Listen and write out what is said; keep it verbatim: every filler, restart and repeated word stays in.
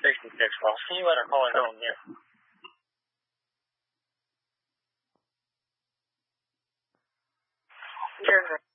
sixty-six, well, see you later, calling home, yeah. Sure.